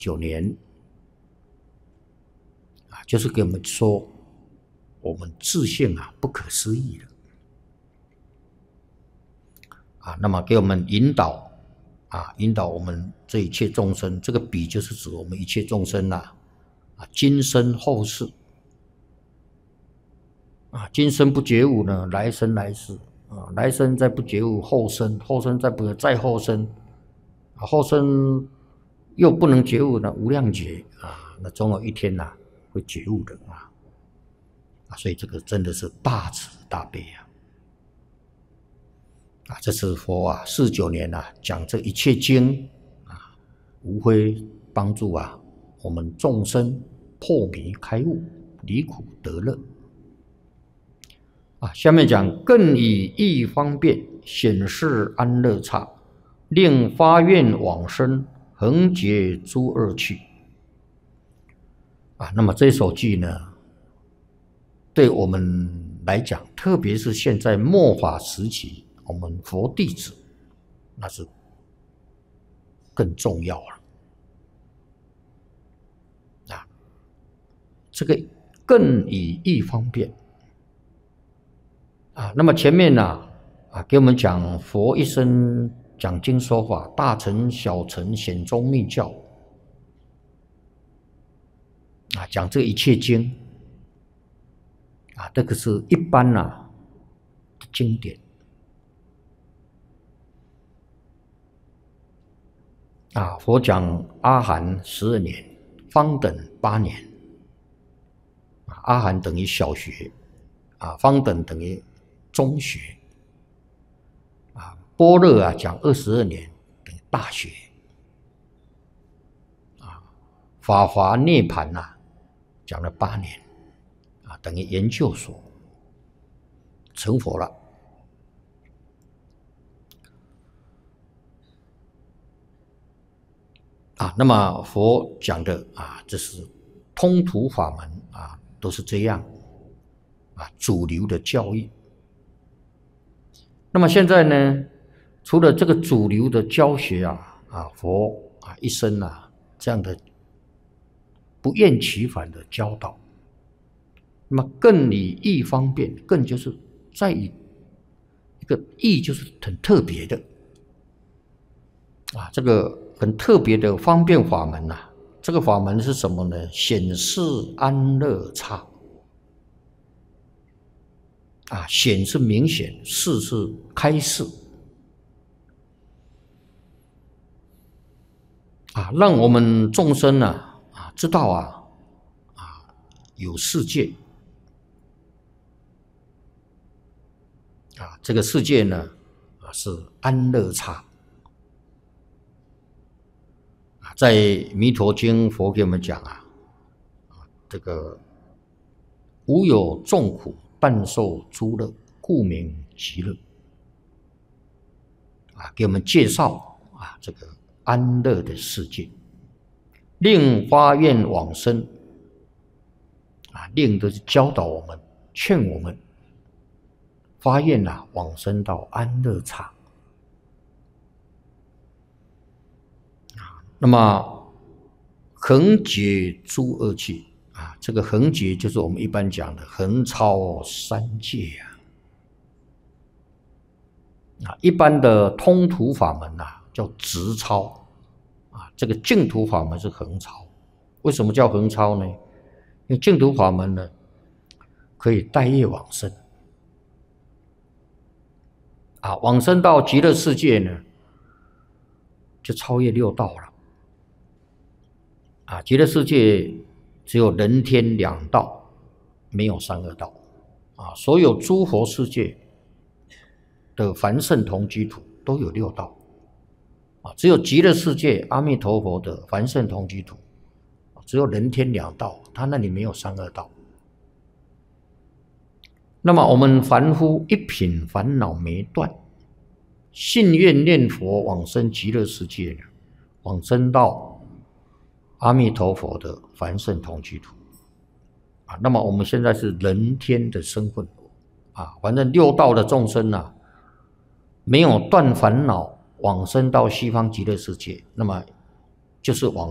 49年就是给我们说，我们自性不可思议的那么给我们引导我们这一切众生，这个比就是指我们一切众生今生后世今生不觉悟呢，来生来世来生再不觉悟，后生，后生再后生后生又不能觉悟呢，无量劫那总有一天会觉悟的所以这个真的是大慈大悲这是佛49年讲这一切经无非帮助我们众生破迷开悟，离苦得乐下面讲更以义方便显示安乐刹，令发愿往生，恒解诸恶趣那么这首偈呢，对我们来讲，特别是现在末法时期，我们佛弟子那是更重要了这个更以义方便那么前面给我们讲佛一生讲经说法，大乘小乘显宗密教讲这一切经这个是一般经典佛讲阿含12年，方等8年阿含等于小学方等等于中学般若讲22年等于大学法华涅盘讲了8年等于研究所，成佛了那么佛讲的这是通途法门都是这样主流的教义。那么现在呢，除了这个主流的教学佛一生这样的不厌其烦的教导，那么更以义方便，更就是在一个义就是很特别的这个很特别的方便法门这个法门是什么呢？显示安乐刹显是明显，示是开示让我们众生知道有世界这个世界呢是安乐刹在弥陀经佛给我们讲这个无有众苦，但受诸乐，故名极乐给我们介绍这个安乐的世界，令发愿往生令都是教导我们，劝我们发愿往生到安乐刹那么恒解诸恶趣这个恒解就是我们一般讲的横超三界一般的通途法门叫直超这个净土法门是横超。为什么叫横超呢？因为净土法门呢可以带业往生往生到极乐世界呢就超越六道了极乐世界只有人天两道，没有三恶道所有诸佛世界的凡圣同居土都有六道只有极乐世界阿弥陀佛的凡圣同居土只有人天两道，他那里没有三恶道。那么我们凡夫一品烦恼没断，信愿念佛往生极乐世界往生到阿弥陀佛的凡圣同居土那么我们现在是人天的身份反正六道的众生没有断烦恼往生到西方极乐世界，那么就是往